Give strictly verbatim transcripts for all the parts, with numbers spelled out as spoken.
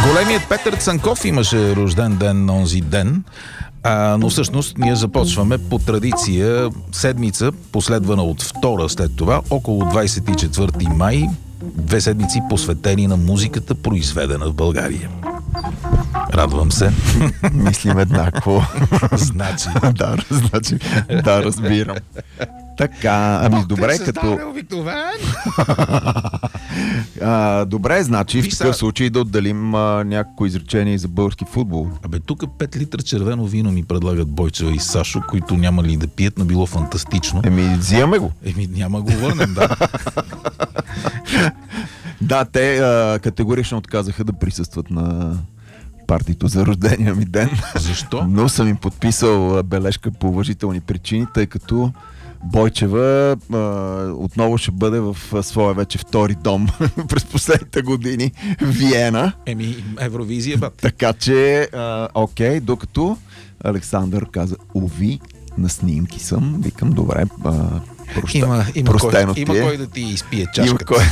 Големият Петър Цанков имаше рожден ден онзи ден, а, но всъщност ние започваме по традиция седмица, последвана от втора след това, около двадесет и четвърти май, две седмици посветени на музиката, произведена в България. Радвам се. Мислим еднакво. Значи. да, значи. Да, разбирам. Така, ами Бог добре, те като... а, добре, значи в такъв случай да отделим а, някакво изречение за български футбол. Абе, тук пет литра червено вино ми предлагат Бойчева и Сашо, които няма ли да пият, но било фантастично. Еми, взимаме го. Еми, няма го върнем, да. Да, те а, категорично отказаха да присъстват на партито за рождения ми ден. Защо? Но съм им подписал бележка по уважителни причини, тъй като Бойчева а, отново ще бъде в а, своя вече втори дом през последните години, Виена. Еми, Евровизия, бат. Така че, а, окей, докато Александър каза, уви, на снимки съм, викам, добре, а, проща, има, има, простено кой, ти има е. кой да ти изпие чашката. Има кой.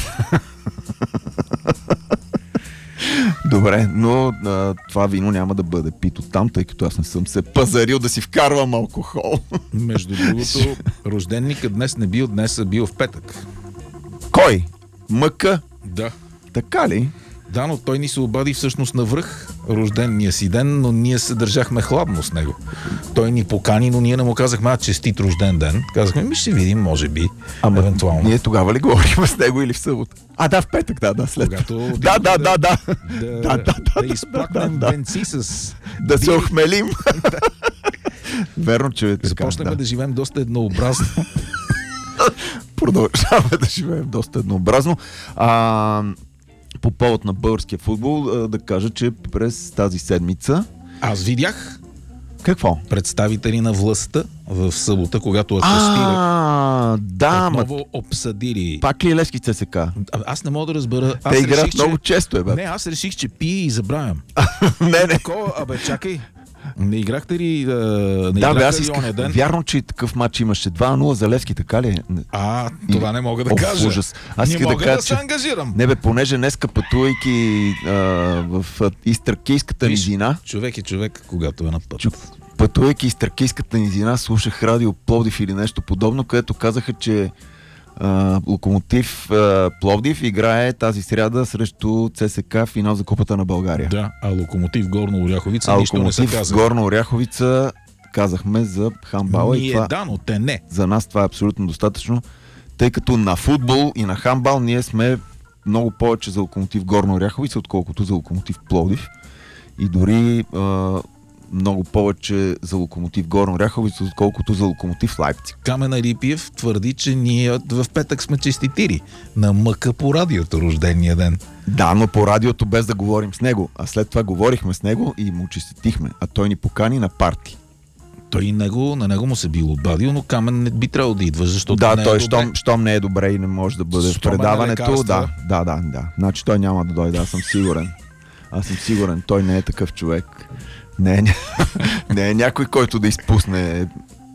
Добре, но а, това вино няма да бъде пито там, тъй като аз не съм се пазарил да си вкарвам алкохол. Между другото, рожденникът днес не бил днес, а бил в петък. Кой? Мъка? Да. Така ли? Да, но той ни се обади всъщност навръх рождения си ден, но ние се държахме хладно с него. Той ни покани, но ние не му казахме, а честит рожден ден. Казахме, ми ще видим, може би, Ама евентуално. Ние тогава ли говорим с него или в събота? А, да, в петък, да, да, след. Когато да, да, да, да. Да, да, да, да, да изплакнем да, да. бенци с... Да се охмелим. Верно, че е така. Започнем да. да живеем доста еднообразно. Продължаваме да живеем доста еднообразно. А, по повод на българския футбол, да кажа, че през тази седмица... Аз видях Какво? представители на властта в събота, когато атестирах. А, да, отново ма... обсъдили. Пак ли е Левски ЦСК? А, аз не мога да разбера. Аз Те играят реших, много че... често, е, бе. Не, аз реших, че пие и забравям. не, не. Такова, абе, чакай. Не играхте ли, а, не Да, бе, аз ли исках. оня ден? Вярно, че такъв матч имаше два нула за Левски, така ли? А, това не мога да О, кажа. ужас. Аз не исках мога да кажа, да се че... ангажирам. Не бе, понеже днеска пътувайки а, в а, Изтракийската Виж, низина, човек е човек, когато е на път. чу, пътувайки Изтракийската низина, слушах радио Пловдив или нещо подобно, където казаха, че а, Локомотив а, Пловдив играе тази сряда срещу ЦСКА финал за Купата на България. Да, а Локомотив Горно Оряховица а нищо не се Локомотив каза. Горна Оряховица казахме за хандбала. Ние И това, да, но те не. за нас това е абсолютно достатъчно, тъй като на футбол и на хандбал ние сме много повече за Локомотив Горна Оряховица, отколкото за Локомотив Пловдив. И дори а, много повече за Локомотив Горна Оряховица, отколкото за Локомотив Лайпциг. Камен Алипиев твърди, че ние в петък сме честитири на мъка по радиото рождения ден. Да, но по радиото без да говорим с него. А след това говорихме с него и му честитихме. А той ни покани на парти. Той него, на него му се бил обадил, но Камен не би трябвало да идва, защото Да, не е той, добре. щом, щом не е добре и не може да бъде в Щом е на предаването. лекарства. Да, да, да, да. Значи той няма да дойде, аз съм сигурен. Аз съм сигурен, той не е такъв човек. Не е, не е някой, който да изпусне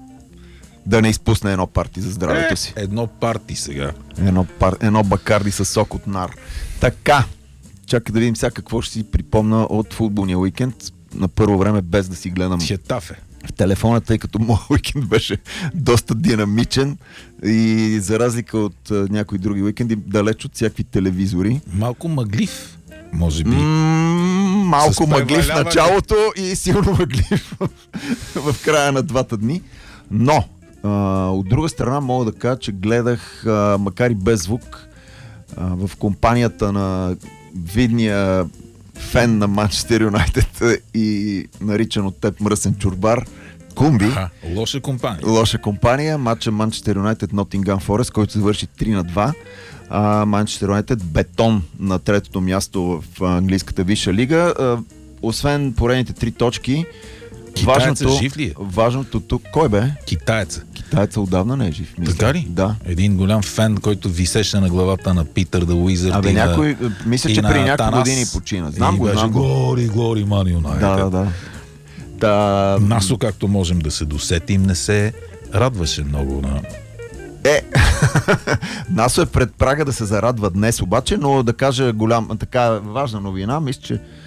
да не изпусне едно парти за здравето си. Е, едно парти сега. Едно, пар, едно бакарди с сок от нар. Така, чакай да видим сега какво ще си припомна от футболния уикенд. На първо време без да си гледам Хетафе. в телефона, тъй като моят уикенд беше доста динамичен и за разлика от а, някои други уикенди, далеч от всякакви телевизори. Малко мъглив, може би. М- малко С мъглив в преваляване. началото и силно мъглив в края на двата дни. Но, а, от друга страна мога да кажа, че гледах, а, макар и без звук, а, в компанията на видния фен на Манчестър Юнайтед и наричан от теб мръсен чурбар, Кумби. Аха, лоша компания. Лоша компания. Матча Манчестър Юнайтед Нотингъм Форест, който завърши три на два. Манчестър Юнайтед бетон на третото място в английската висша лига. А, освен поредните три точки, Китаеца важното, жив ли е? важното тук... Кой бе? Китаеца. Китаеца отдавна не е жив. Мисля. Така ли? Да. Един голям фен, който висеше на главата на Питър да Уизърд. Абе, и някой, на, мисля, и че на преди няколко Танас. години почина. Знам и го, беше знам го. Глори, глори, Ман Юнайтед. Да, да, да. да. Насо, както можем да се досетим, не се радваше много на... Е, Насо е пред прага да се зарадва днес, обаче, но да кажа голям, така важна новина, мисля, че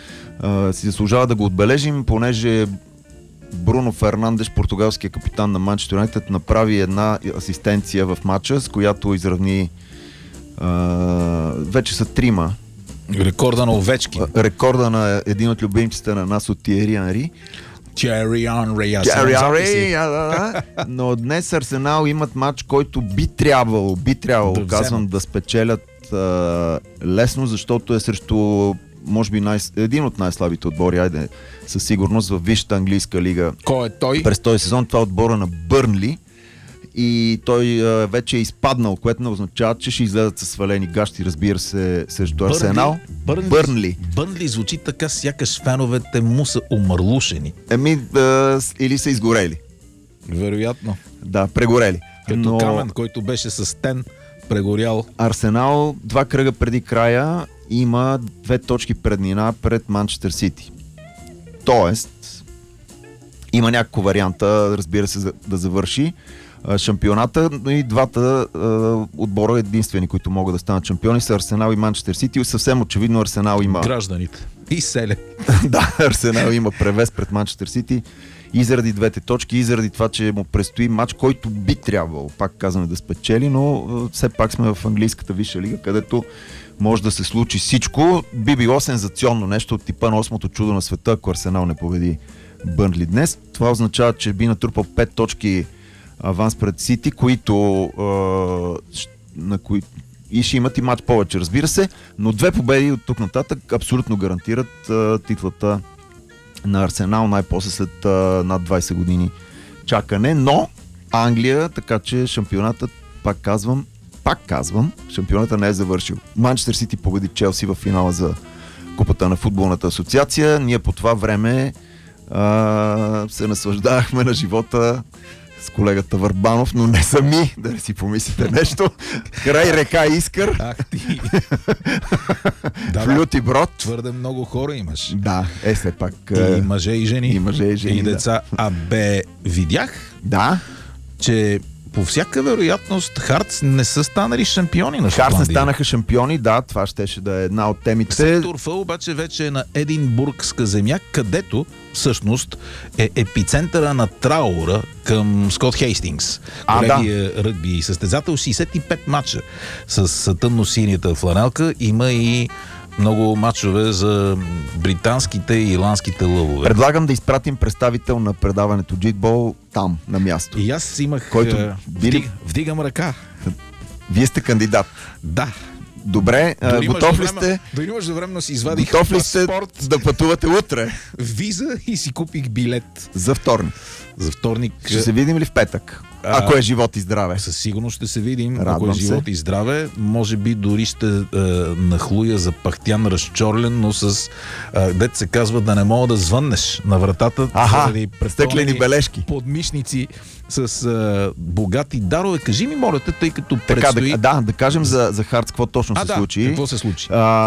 а, си заслужава да го отбележим, понеже Бруно Фернандеш, португалския капитан на Манчестър Юнайтед, направи една асистенция в матча, с която изравни а, вече са трима. Рекорда на Овечки. Рекорда на един от любимците на нас от Тиери Анри. Тиери Анри. Тиери Анри, да, да. Но днес Арсенал имат матч, който би трябвало, би трябвало, да казвам, вземат. да спечелят а, лесно, защото е срещу, може би, най- един от най-слабите отбори, айде, със сигурност, в висшата английска лига. Кой е той? През този сезон това е отбора на Бърнли и той а, вече е изпаднал, което не означава, че ще излезат със свалени гащи, разбира се, срещу Арсенал. Бърнли. Бърнли. Бърнли звучи така, сякаш феновете му са умърлушени. Еми, а, или са изгорели. Вероятно. Да, прегорели. Като Но Камен, който беше с Тен, прегорял. Арсенал два кръга преди края има две точки преднина пред Манчестър Сити. Тоест, има някакво варианта, разбира се, за- да завърши а, шампионата, но и двата а, отбора единствени, които могат да станат шампиони, са Арсенал и Манчестър Сити. Съвсем очевидно Арсенал има... Гражданите. И селе. да, Арсенал има превес пред Манчестър Сити и заради двете точки, и заради това, че му предстои матч, който би трябвало, пак казваме, да спечели, но а, все пак сме в английската висша лига, където може да се случи всичко. Би било сензационно нещо от типа на осмото чудо на света, ако Арсенал не победи Бърнли днес. Това означава, че би натрупал пет точки аванс пред Сити, които а, щ- на кои... и ще имат и матч повече, разбира се, но две победи от тук нататък абсолютно гарантират а, титлата на Арсенал най-после след а, над двайсет години чакане, но Англия, така че шампионатът, пак казвам, пак казвам, шампионата не е завършил. Манчестър Сити победи Челси в финала за Купата на футболната асоциация. Ние по това време а, се наслаждавахме на живота с колегата Върбанов, но не сами, да не си помислите нещо. Край река Искър, Ах ти. да, в Люти Брод. твърде много хора имаш. Да, е все пак. И е, мъже и жени. и мъже и жени, И деца. А бе, видях, Да, че по всяка вероятност Хартс не са станали шампиони на Харс не Шотландия. станаха шампиони, да, това щеше да е една от темите. Сектор Ф обаче вече е на Единбургска земя, където всъщност е епицентъра на траура към Скот Хейстингс. А, Колегия ръгби състезател, шейсет и пет мача с тъмно-синята фланелка. Има и много мачове за британските и ирландските лъвове. Предлагам да изпратим представител на предаването Джитбол там, на място. И аз имах... Който е, били- вдиг, вдигам ръка. Вие сте кандидат. Да. Добре, а, Дори готов ли междувременно- сте? Дори междувременно си извадих Готов ли сте паспорт, да пътувате утре виза и си купих билет за вторник? за вторник. Ще се видим ли в петък? А, Ако е живот и здраве. Със сигурност ще се видим, Радвам ако е се. живот и здраве. Може би дори ще е, нахлуя запахтян, разчорлен, но с, е, дет се казва, да не мога да звъннеш на вратата Аха, заради стъклени препълнени бележки. подмишници с е, богати дарове. Кажи ми, моля те, тъй като Така, предстои... да, да, да кажем за, за Хартс какво точно а, се да, случи. какво се случи?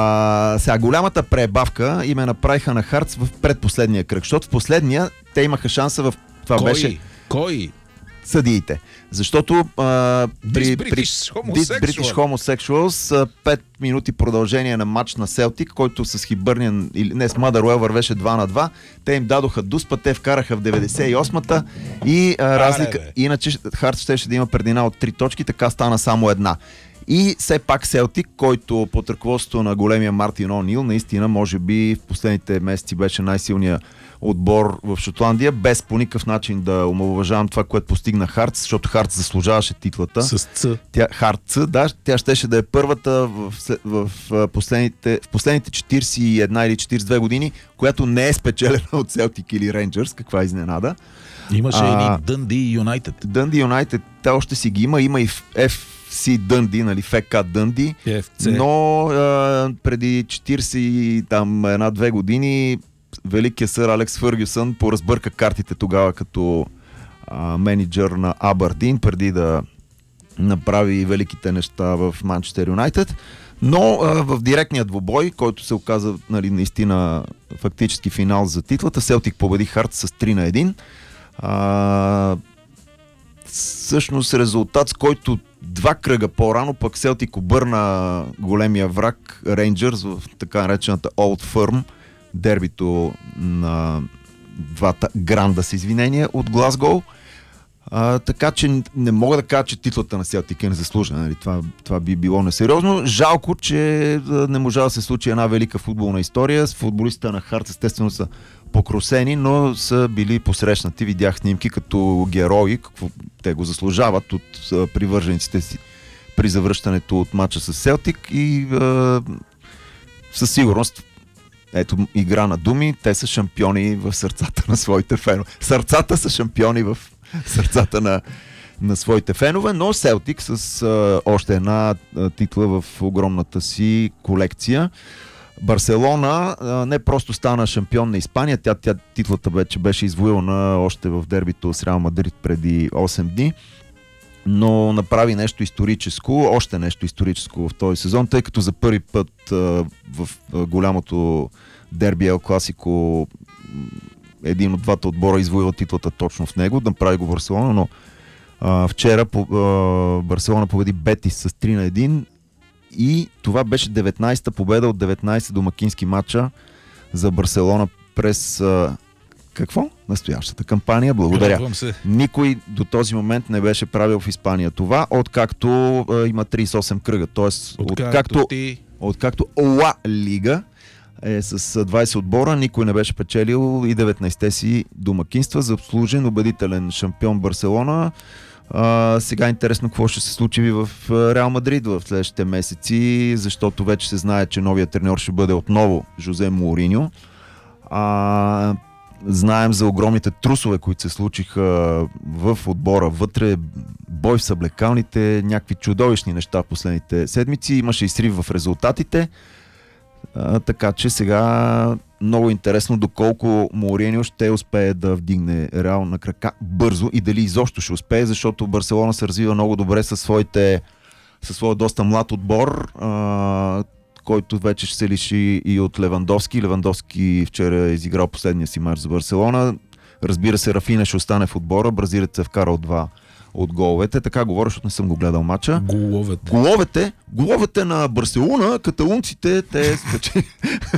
А, сега, голямата пребавка им е направиха на Хартс в предпоследния кръг, защото в последния те имаха шанса в... Това Кой? беше Кой? съдиите. Защото а, при, This при British This British Homosexuals а, пет минути продължение на матч на Селтик, който с Хибърниан, или не, с Мадъруел вървеше два на два. Те им дадоха дуспа, те вкараха в деветдесет и осмата и а, разлика, бе. иначе Хартс щеше да има преднина от три точки, така стана само една. И все пак Селтик, който под ръководството на големия Мартин О'Нил, наистина може би в последните месеци беше най-силният отбор в Шотландия, без по никакъв начин да омаловажавам това, което постигна Хартс, защото Хартс заслужаваше титлата. С Ц. Тя, Хартс, да, тя щеше да е първата в, в, в, последните, в последните четирийсет и една или четирийсет и две години, която не е спечелена от Селтик или Рейнджърс, каква изненада. Имаше А, едни Дънди Юнайтед. Дънди Юнайтед, те още си ги има, има и Еф Си Дънди, нали, ФК Дънди, Еф Це. но а, преди четирийсет и там една-две години великият сър Алекс Фъргюсън поразбърка картите тогава като а, менеджер на Абърдин, преди да направи великите неща в Манчестър Юнайтед. Но а, в директния двубой, който се оказа, нали, наистина фактически финал за титлата, Селтик победи Хартс с три на едно. А, всъщност резултат, с който два кръга по-рано пък Селтик обърна големия враг Рейнджърс в така наречената Old Firm дербито на двата гранда с извинения от Глазгоу. А, така че не мога да кажа, че титлата на Селтик е незаслужена. Нали? Това, това би било несериозно. Жалко, че не можа да се случи една велика футболна история. С футболистите на Харт естествено са покрусени, но са били посрещнати. Видях снимки като герои, какво те го заслужават от а, привържениците си при завръщането от мача с Селтик и а, със сигурност, ето игра на думи, те са шампиони в сърцата на своите фенове. Сърцата са шампиони в сърцата на, на своите фенове, но Селтик с а, още една а, титла в огромната си колекция. Барселона а, не просто стана шампион на Испания, тя, тя титлата вече беше извоювана още в дербито с Реал Мадрид преди осем дни, но направи нещо историческо, още нещо историческо в този сезон, тъй като за първи път а, в а, голямото дерби Ел Класико един от двата отбора извоюва титлата точно в него, да направи го Барселона, но а, вчера по, а, Барселона победи Бетис с три на едно и това беше деветнайсета победа от деветнайсет домакински матча за Барселона през а, какво? Настоящата кампания. Благодаря. Никой до този момент не беше правил в Испания това, откакто а, има трийсет и осем кръга. Тоест, откакто, откакто, ти... откакто Ла Лига е с двайсет отбора, никой не беше печелил и деветнайсетте си домакинства. Заслужен, убедителен шампион Барселона. А, сега е интересно какво ще се случи в Реал Мадрид в следващите месеци, защото вече се знае, че новият треньор ще бъде отново Жозе Моуриньо. А, знаем за огромните трусове, които се случиха в отбора вътре, бой в съблекалните, някакви чудовищни неща в последните седмици. Имаше и срив в резултатите. А, така че сега много интересно доколко Моуриньо ще успее да вдигне Реал на крака бързо и дали изобщо ще успее, защото Барселона се развива много добре със своите със своя доста млад отбор, а, който вече ще се лиши и от Левандовски. Левандовски вчера е изиграл последния си мач за Барселона. Разбира се, Рафина ще остане в отбора. Бразилец е вкарал два от головете. Така говоря, защото не съм го гледал мача. Головете. Головете, головете на Барселона, каталунците, те спечели...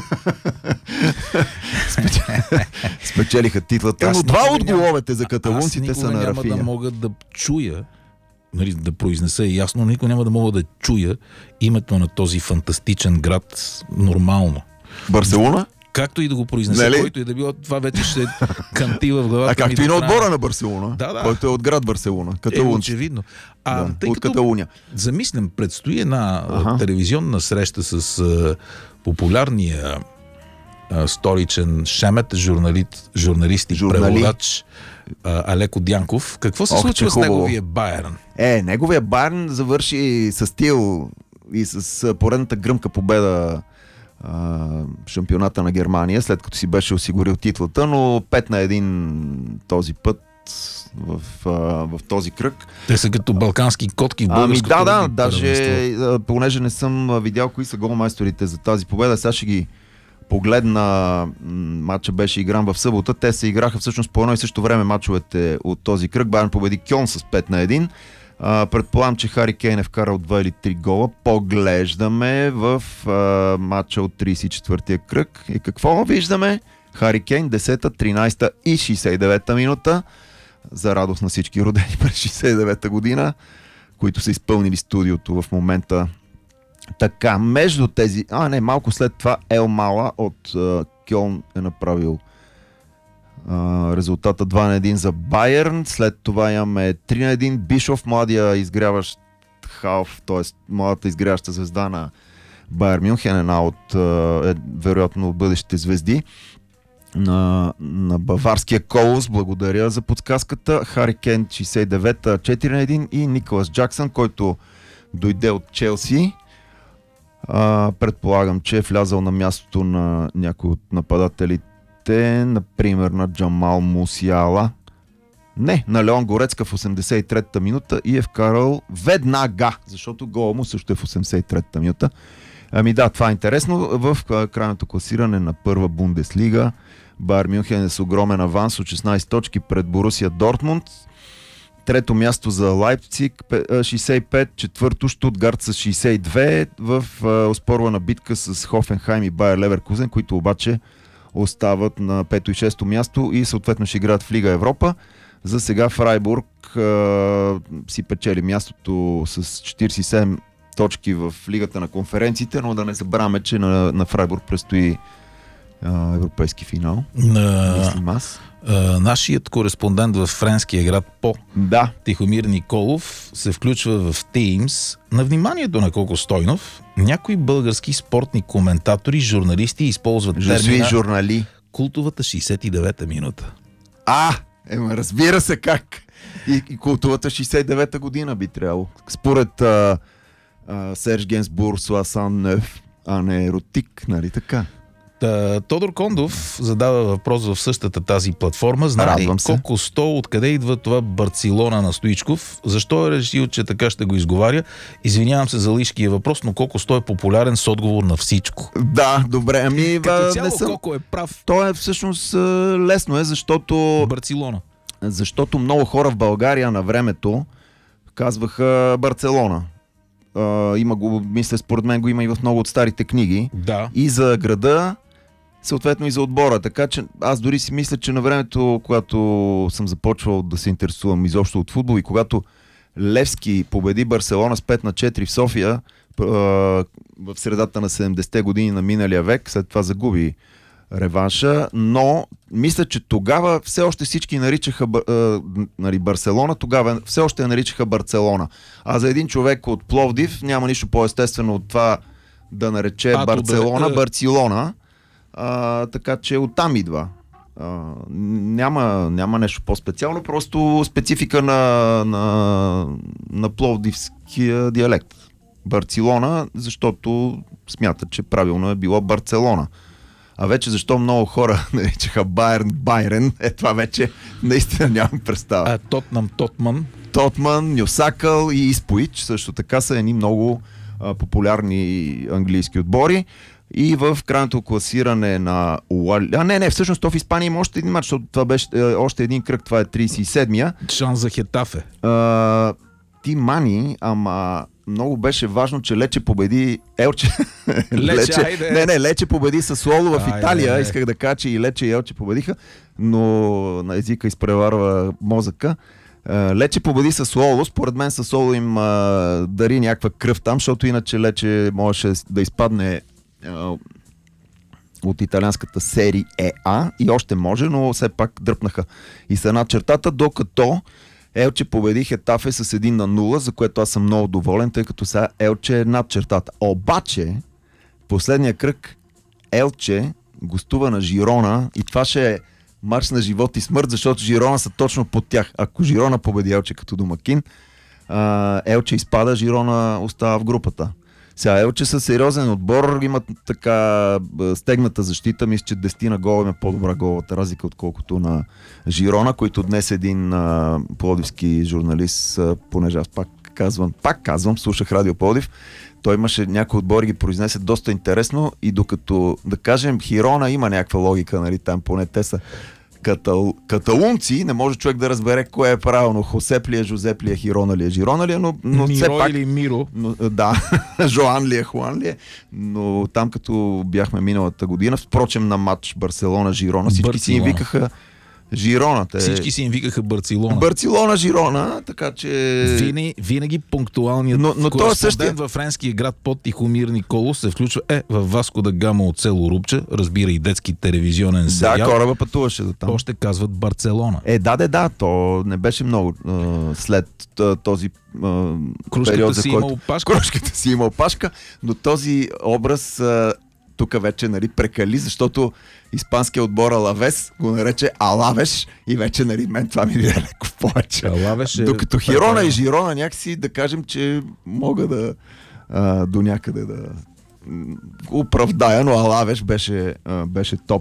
спечелиха титлата. Но два от головете за каталунците са на Рафиня. Аз няма да мога да чуя, нали, да произнеса ясно, но никой няма да мога да чуя името на този фантастичен град нормално. Барселона? Както и да го произнесе, Нели? който и да било, това вече ще канти в главата. А както и на отбора на Барселона, да, да. който е от град Барселона. Е, очевидно. А, да, тъй от като Каталуния. замислям, предстои една Аха. телевизионна среща с а, популярния а, столичен шемет, журналист, журналист и Журнали. преводач а, Алеко Дянков. Какво се Ох, случва че с хубаво. неговия Байерн? Е, неговия Байерн завърши с стил и с поредната гръмка победа Uh, шампионата на Германия, след като си беше осигурил титлата, но пет на един този път в, uh, в този кръг. Те са като балкански котки в Ами българското да, да, ръгби даже първенство. понеже не съм видял кои са голмайсторите за тази победа, сега ще ги погледна. Матча беше игран в събота. Те се играха всъщност по едно и също време матчовете от този кръг. Байерн победи Кьон с пет на едно. Uh, предполагам, че Хари Кейн е вкарал два или три гола. Поглеждаме в uh, матча от трийсет и четвъртия кръг. И какво виждаме? Хари Кейн, десета, тринайсета и шейсет и девета минута. За радост на всички родени през шейсет и девета година, които са изпълнили студиото в момента. Така, между тези... А, не, малко след това Ел Мала от uh, Кьон е направил Uh, резултата два на едно за Байерн. След това имаме три на едно. Бишов, младия изгряващ халф, т.е. младата изгряваща звезда на Байер Мюнхен, една от uh, е, вероятно бъдещите звезди на, на баварския Колос. Благодаря за подсказката. Хари Кейн шейсет и девета, четири на едно и Николас Джаксън, който дойде от Челси. Uh, предполагам, че е влязал на мястото на някой от нападателите, например на Джамал Мусиала. Не, на Леон Горецка в осемдесет и трета минута и е вкарал веднага, защото гола му също е в осемдесет и трета минута. Ами да, това е интересно. В крайното класиране на първа Бундеслига Байер Мюнхен е с огромен аванс от шестнайсет точки пред Борусия Дортмунд. Трето място за Лайпциг шейсет и пет, четвърто Штутгарт с шейсет и две в оспорвана битка с Хофенхайм и Байер Леверкузен, които обаче остават на пето и шесто място и съответно ще играят в Лига Европа. За сега Фрайбург а, си печели мястото с четирийсет и седем точки в Лигата на конференциите, но да не забравяме, че на, на Фрайбург предстои а, европейски финал. На... Мислим аз. Uh, нашият кореспондент в френския град По, Да. Тихомир Николов, се включва в Teams. На вниманието на Коко Стойнов, някои български спортни коментатори, журналисти използват термина журнали. култовата шейсет и девета минута. А, ема разбира се как. И, и култовата шейсет и девета година би трябвало. Според а, а, Серж Генсбур, Суасан Нев, а не еротик, нали така? Та, Тодор Кондов задава въпрос в същата тази платформа. Знае ли Коко Сто, откъде идва това Барцелона на Стоичков? Защо е решил, че така ще го изговаря? Извинявам се за лишкия въпрос, но Коко Сто е популярен с отговор на всичко. Да, добре, ами... Като цяло не съм... Коко е прав. То е всъщност лесно е, защото... Барцелона. Защото много хора в България на времето казваха Барцелона. Uh, има го, мисля, според мен го има и в много от старите книги. Да. И за града, съответно и за отбора. Така че аз дори си мисля, че на времето, когато съм започвал да се интересувам изобщо от футбол и когато Левски победи Барселона с пет на четири в София uh, в средата на седемдесетте години на миналия век, след това загуби реванша, но мисля, че тогава все още всички наричаха а, нали, Барселона, тогава все още я наричаха Барцелона. А за един човек от Пловдив няма нищо по-естествено от това да нарече а, Барцелона да, Барцелона, а, така че оттам идва. А, няма, няма нещо по-специално, просто специфика на, на, на пловдивския диалект. Барцелона, защото смятат, че правилно е било Барцелона. А вече защо много хора наричаха Байерн, Байрен, е това вече наистина нямам представа. А Тотнам, Тотман. Тотман, Нюсакъл и Испоич също така са едни много а, популярни английски отбори. И в крайното класиране на Уали... А, не, не, всъщност то в Испания има още един матч, защото това беше е, още един кръг, това е трийсет и седмия. Шанс за Хетафе. А, ти мани, ама много беше важно, че Лече победи Елче. Лече, айде. Не, не, Лече победи Сасуоло в Айде. Италия. Исках да кажа, че и Лече и Елче победиха, но на езика изпреварва мозъка. Лече победи Сасуоло. Според мен Сасуоло им а, дари някаква кръв там, защото иначе Лече можеше да изпадне а, от италианската серия А и още може, но все пак дръпнаха и са над чертата, докато Елче победи Хетафе с един на нула, за което аз съм много доволен, тъй като сега Елче е над чертата. Обаче, последния кръг Елче гостува на Жирона и това ще е мач на живот и смърт, защото Жирона са точно под тях. Ако Жирона победи Елче като домакин, Елче изпада, Жирона остава в групата. Сега Елче са сериозен отбор, имат така стегната защита, мисля, че десет гола има по-добра головата разлика, отколкото на Жирона, който днес един а, пловдивски журналист, а, понеже аз пак казвам, пак казвам, слушах Радио Пловдив, той имаше някои отбори ги произнесе доста интересно и докато, да кажем, Хирона има някаква логика, нали, там поне те са Катал... каталунци, не може човек да разбере кое е правилно. Хосеп ли е, Жозеп ли е, Хирона ли е, Жирона ли е, но, но Миро все пак... или Миро? Но, да, Жоан ли е, Хуан ли е, но там като бяхме миналата година, впрочем на матч Барселона-Жирона, всички Барцелона. си им викаха Жирона. Те... Всички си им викаха Барцелона. Барцелона-Жирона, така че... Винаги, винаги пунктуалният но, но кореспондент същия... във френския град под Тихомир Николов се включва е в Васко да Гама от село Рупче, разбира и детски телевизионен сериал. Да, кораба пътуваше до там. Още казват Барцелона. Е, да, да, да, то не беше много а, след а, този а, Кружката период, за си който... имал пашка. Кружката си имал пашка, но този образ а, тук вече, нали, прекали, защото испанския отбор Алавес го нарече Алавеш и вече, нали, мен това ми е леко повече. Алавеш е... Докато Хирона и Жирона някакси, да кажем, че мога да а, до някъде да оправдая, но Алавеш беше, а, беше топ.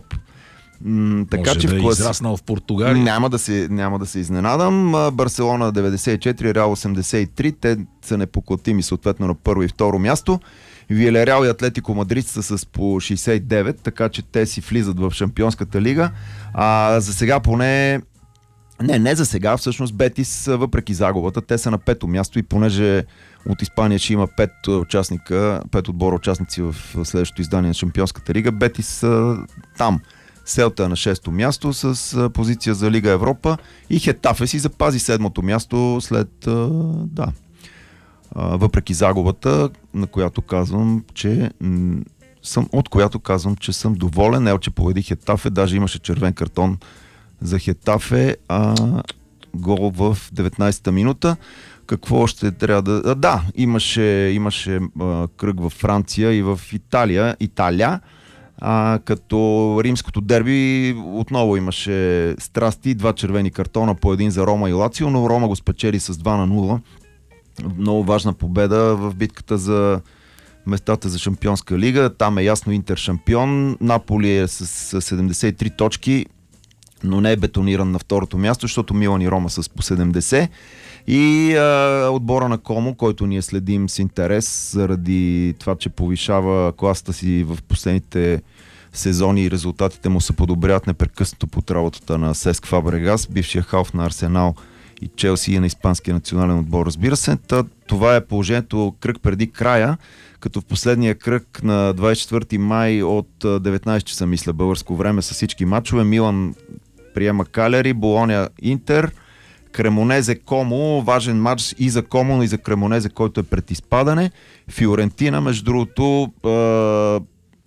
М, така, Може че да в е клас... израснал в Португалия. Няма да се, няма да се изненадам. Барселона деветдесет и четири, Реал осемдесет и три. Те са непоклатими съответно на първо и второ място. Виелереал и Атлетико Мадрид са с по шейсет и девет, така че те си влизат в Шампионската лига. А за сега поне... Не, не за сега, всъщност Бетис, въпреки загубата, те са на пето място и понеже от Испания ще има пет участника, пет отбора участници в следващото издание на Шампионската лига, Бетис са там. Селта е на шесто място с а, позиция за Лига Европа и Хетафе си запази седмото място след а, да, а, въпреки загубата, на която казвам, че м- съм, от която казвам, че съм доволен. Елче победи Хетафе, даже имаше червен картон за Хетафе, а гол в деветнайсета минута. Какво ще трябва да... А, да, имаше, имаше а, кръг във Франция и в Италия, Италия, а, като римското дерби отново имаше страсти, два червени картона по един за Рома и Лацио, но Рома го спечели с два на нула. Много важна победа в битката за местата за Шампионска лига. Там е ясно Интер шампион. Наполи е с седемдесет и три точки, но не е бетониран на второто място, защото Милан и Рома са по седемдесет. И а, отбора на Комо, който ние следим с интерес заради това, че повишава класата си в последните сезони и резултатите му се подобряват непрекъснато под работата на Сеск Фабрегас, бившия халф на Арсенал и Челси и на испанския национален отбор, разбира се. Та, това е положението кръг преди края, като в последния кръг на двайсет и четвърти май от деветнайсет часа, мисля, българско време, с всички матчове. Милан приема Калери, Болоня Интер, Кремонезе Комо, важен матч и за Комо, но и за Кремонезе, който е пред изпадане. Фиорентина, между другото, е,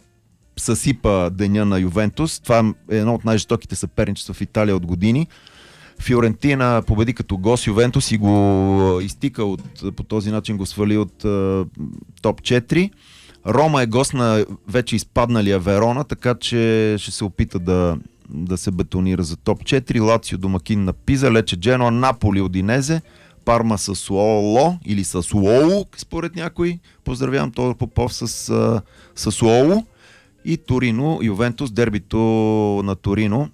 съсипа деня на Ювентус. Това е едно от най-жестоките съперничества в Италия от години. Фиорентина победи като гост Ювентус и го изтика от, по този начин го свали от е, топ четири. Рома е гост на вече изпадналия Верона, така че ще се опита да да се бетонира за топ четири. Лацио домакин на Пиза, Лече Дженоа, Наполи Одинезе, Парма Сасуоло или Сасуоло, според някой. Поздравявам Тодор Попов с uh, Сасуоло. И Торино, Ювентус, дербито на Торино.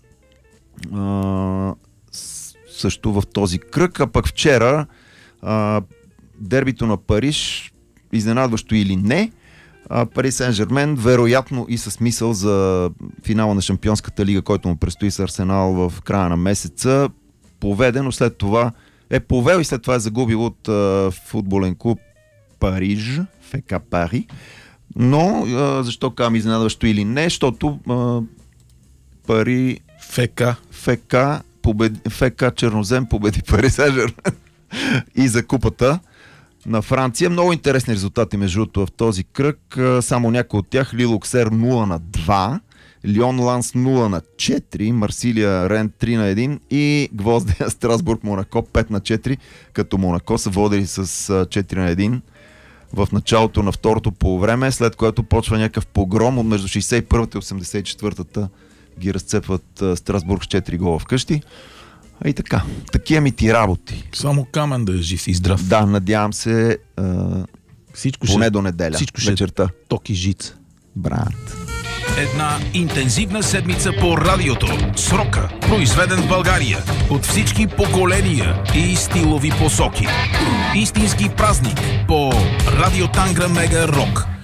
Uh, също в този кръг. А пък вчера uh, дербито на Париж, изненадващо или не, Пари Сен-Жермен, вероятно и със смисъл за финала на Шампионската лига, който му предстои с Арсенал в края на месеца, поведе, но след това е повел и след това е загубил от а, футболен клуб Париж, ФК Пари. Но а, защо казвам изненадващо или не, защото а, Пари ФК ФК, победи, ФК Чернозем победи Пари Сен-Жермен и за купата на Франция. Много интересни резултати между другото в този кръг. Само някои от тях. Лил Оксер нула на два, Лион Ланс нула на четири, Марсилия Рен три на един и Гвоздея Страсбург Монако пет на четири, като Монако са водили с четири на един в началото на второто полувреме, след което почва някакъв погром от между шейсет и първата и осемдесет и четвъртата ги разцепват Страсбург с четири гола вкъщи. А и така. Такива ми ти работи. Само Камен да е жив и здрав. Да, надявам се а, всичко поне ще, до неделя. Всичко ще вечерта. Ток и жица. Брат. Една интензивна седмица по радиото. Срока, произведен в България от всички поколения и стилови посоки. Истински празник по Радио Тангра Мега Рок.